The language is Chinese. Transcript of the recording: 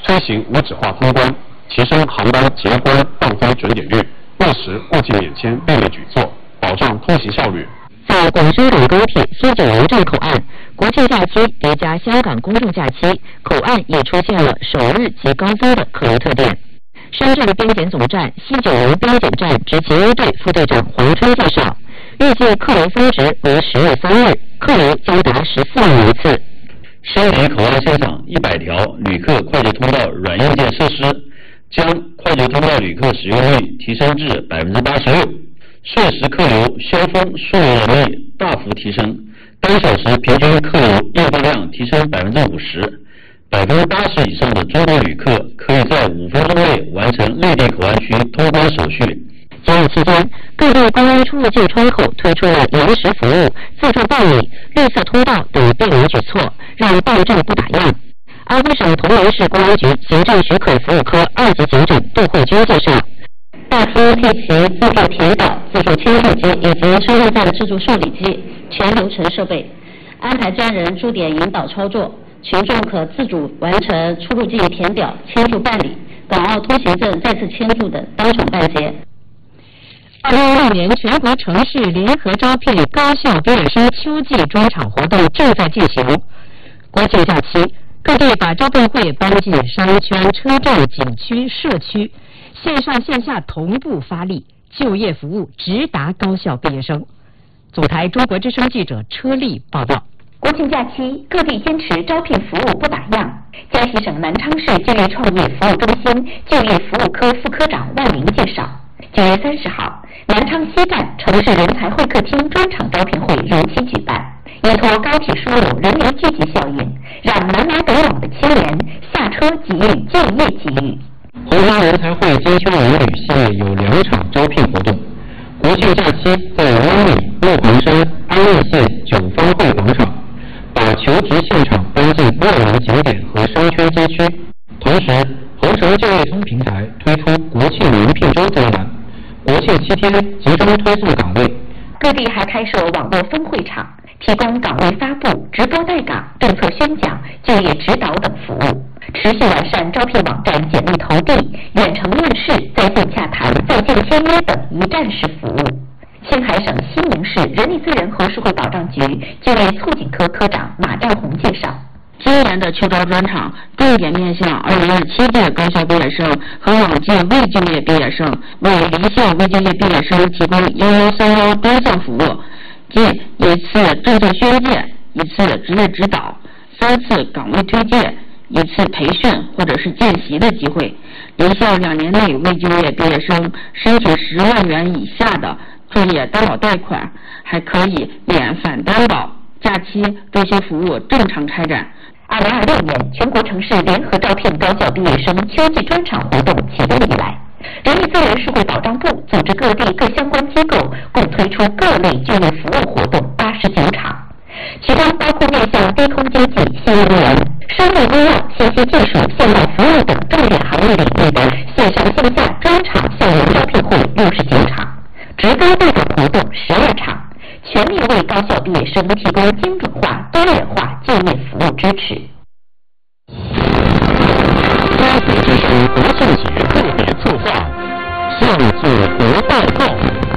推行无纸化通关，提升航班结关放飞准点率，落实过境免签便利举措，保障通行效率。 在广深港高铁西九龙站口岸，国庆假期叠加香港公众假期，口岸也出现了首日及高峰的客流特点。深圳边检总站西九龙边检站执勤 A 队副队长黄春介绍，预计客流峰值为10月3日，客流将达14万人次。 深圳口岸现场100条旅客快捷通道软硬件设施，将快捷通道旅客使用率提升至86%，瞬时客流、消峰、数人力大幅提升，单小时平均客流运货量提升50%，80%以上的中国旅客可以在5分钟内完成内地口岸区通关手续。 节日期间，各地公安出入境窗口推出了临时服务、自助办理、绿色通道等便民举措，让办证不打烊。安徽省铜陵市公安局行政许可服务科2级警长杜慧君介绍，大厅配齐自助填表、自助签字机以及车内站自助受理机，全流程设备，安排专人驻点引导操作，群众可自主完成出入境填表、签注办理、港澳通行证再次签注等当场办结。2016年全国城市联合招聘高校毕业生秋季专场活动正在进行。国庆假期，各地把招聘会搬进商圈、车站、景区、社区，线上线下同步发力，就业服务直达高校毕业生。总台中国之声记者车丽报道。 国庆假期，各地坚持招聘服务不打烊。江西省南昌市就业创业服务中心就业服务科副科长万林介绍，9月30号，南昌西站城市人才会客厅专场招聘会如期举办，依托高铁枢纽人流聚集效应，让南来北往的青年下车给予就业机遇。 红花人才会金秋文旅系列有2场招聘活动。国庆假期在湾里、鹿黄山、安乐县九方会广场，把求职现场搬进热门景点和商圈街区。同时，合成就业通平台推出国庆应聘周专栏，国庆7天集中推送岗位。 各地还开设网络分会场，提供岗位发布、直播带岗、政策宣讲、就业指导等服务，持续完善招聘网站简历投递、远程面试、在线洽谈、在线签约等一站式服务。青海省西宁市人力资源和社会保障局就业促进科科长马占红介绍， 今年的秋招专场重点面向2017届高校毕业生和往届未就业毕业生，为离校未就业毕业生提供1131多项服务，即1次政策宣介、1次职业指导、3次岗位推荐、1次培训或者是见习的机会。离校2年内未就业毕业生申请10万元以下的就业担保贷款，还可以免返担保。假期这些服务正常开展。 2026年全国城市联合招聘高校毕业生秋季专场活动启动以来，人力资源社会保障部组织各地各相关机构共推出各类就业服务活动89场，其中包括面向低空经济、新能源、生物医药、信息技术、现代服务等重点行业领域的线上线下专场校园招聘会69场，职高带岗活动12场，全面为高校毕业生提供精准化、多元化就业服务支持。 高铁之声国庆节特别策划，向祖国报告。